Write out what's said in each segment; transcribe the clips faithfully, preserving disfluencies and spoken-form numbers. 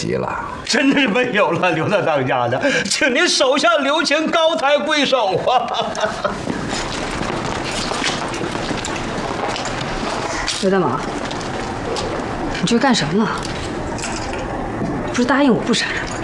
及了。 真是没有了，刘大当家的，请您手下留情，高抬贵手啊！ 刘大毛，你这是干什么了？不是答应我不杀人吗？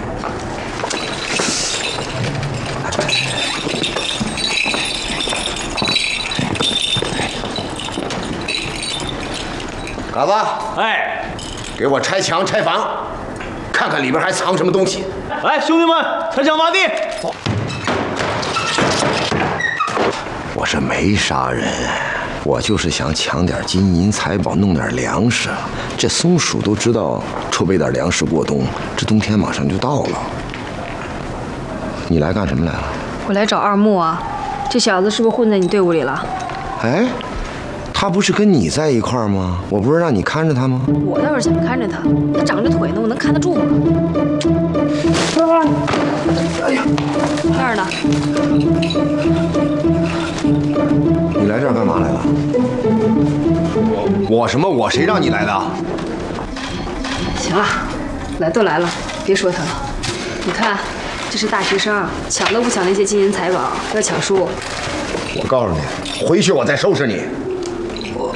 嘎子， 哎， 给我拆墙拆房，看看里边还藏什么东西。 来，兄弟们，拆墙挖地。 我是没杀人，我就是想抢点金银财宝，弄点粮食。这松鼠都知道储备点粮食过冬，这冬天马上就到了。你来干什么来了？ 我来找二木啊，这小子是不是混在你队伍里了？ 哎，他不是跟你在一块儿吗？我不是让你看着他吗？ 我倒是想看着他，他长着腿呢，我能看得住吗？哎呀，那儿呢？ 你来这儿干嘛来了？我我什么？我谁让你来的？ 行了，来都来了，别说他了。你看，这是大学生，抢都不抢那些金银财宝，要抢书。 我告诉你，回去我再收拾你。 我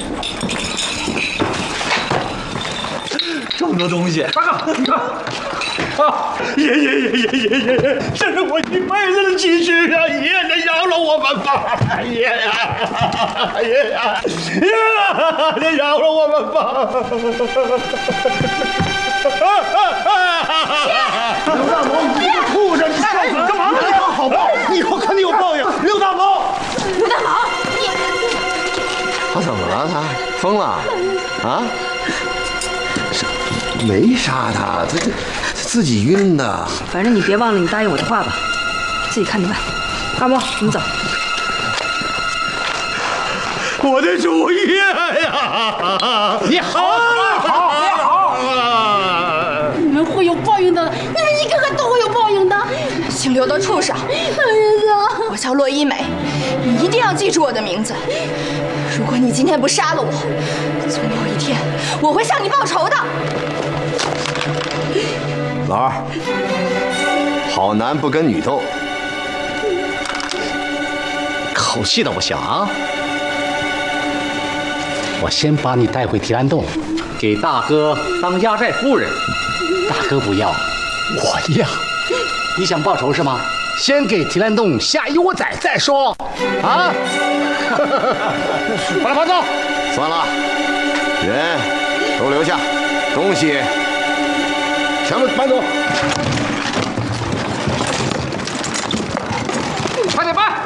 这么多东西，大哥，你看，啊，爷爷爷爷爷爷爷，这是我一辈子的积蓄啊！爷爷，你饶了我们吧！爷爷呀，爷呀，爷，你饶了我们吧！ 刘大毛，你这个畜生，你笑死干嘛呢？好报，以后肯定有报应。刘大毛， 刘大毛，你他怎么了？他疯了？啊？没杀他，他这自己晕的。 反正你别忘了你答应我的话吧，自己看着办。二木，我们走。 我的主爷呀！ 你好，你好，你好！ 你们会有报应的，你们一个个都会有报应的。 姓刘的畜生！ 哎呀， 我叫洛一梅，你一定要记住我的名字。如果你今天不杀了我，总有一天我会向你报仇的。 老二，好男不跟女斗， 口气都不小啊！我先把你带回提篮洞，给大哥当压寨夫人。大哥不要，我要。你想报仇是吗？先给提篮洞下一窝崽再说。啊！把他搬走。 算了，人都留下，东西全部搬走。 快点搬！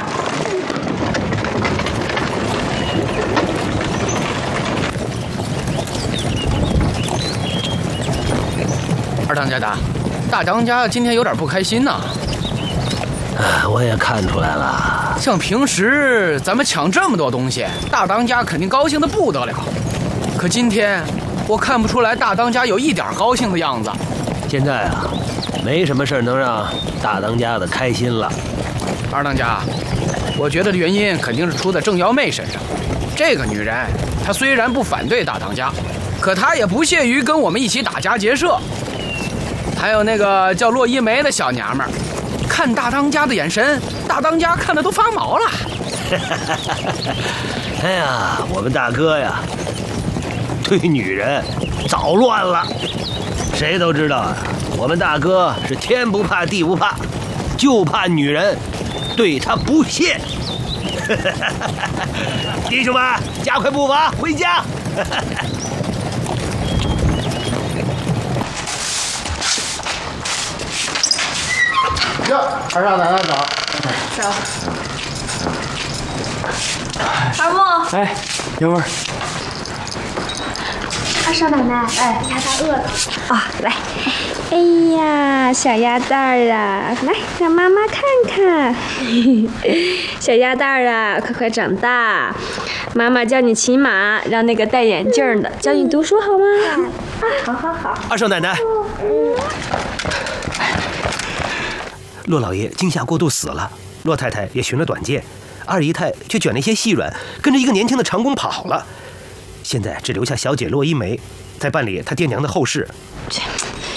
二当家的，大当家今天有点不开心呐。 啊，我也看出来了。 像平时咱们抢这么多东西，大当家肯定高兴得不得了。可今天我看不出来大当家有一点高兴的样子。 现在啊，没什么事能让大当家的开心了。 二当家，我觉得原因肯定是出在郑幺妹身上。这个女人，她虽然不反对大当家，可她也不屑于跟我们一起打家劫舍。还有那个叫洛一梅的小娘们儿，看大当家的眼神，大当家看得都发毛了。 哎呀，我们大哥呀，对女人早乱了。谁都知道啊，我们大哥是天不怕地不怕，就怕女人对他不屑。弟兄们，加快步伐，回家。 哟，二少奶奶早。 走。二木。 哎，幺妹儿。 二少奶奶，哎，鸭蛋饿了啊，来。哎呀，小鸭蛋儿啊，来让妈妈看看。小鸭蛋儿啊，快快长大。妈妈教你骑马，让那个戴眼镜的教你读书好吗？啊，好好好。 二少奶奶。骆老爷惊吓过度死了，骆太太也寻了短见，二姨太却卷了一些细软，跟着一个年轻的长工跑了。现在只留下小姐骆一梅在办理她爹娘的后事。